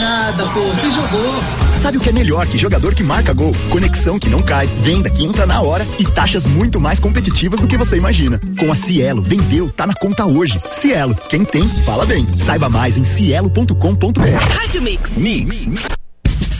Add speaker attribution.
Speaker 1: nada, pô. Você jogou.
Speaker 2: Sabe o que é melhor que jogador que marca gol? Conexão que não cai, venda que entra na hora e taxas muito mais competitivas do que você imagina. Com a Cielo, vendeu, tá na conta hoje. Cielo, quem tem, fala bem. Saiba mais em cielo.com.br.
Speaker 3: Rádio Mix.
Speaker 2: Mix.